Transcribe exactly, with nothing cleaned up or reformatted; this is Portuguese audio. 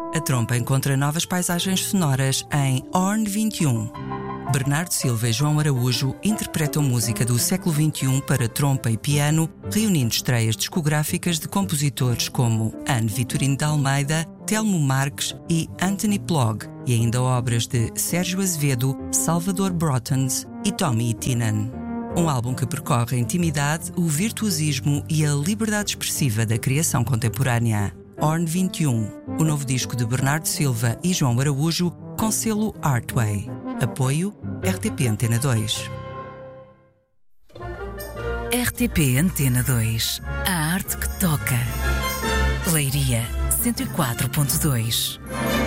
A trompa encontra novas paisagens sonoras em Horn vinte e um. Bernardo Silva e João Araújo interpretam música do século vinte e um para trompa e piano, reunindo estreias discográficas de compositores como Anne Vitorino de Almeida, Telmo Marques e Anthony Plog, e ainda obras de Sérgio Azevedo, Salvador Brotens e Tommy Tinen. Um álbum que percorre a intimidade, o virtuosismo e a liberdade expressiva da criação contemporânea. Horn vinte e um, o novo disco de Bernardo Silva e João Araújo, com selo Artway. Apoio R T P Antena dois. R T P Antena dois. A arte que toca. Leiria cento e quatro ponto dois.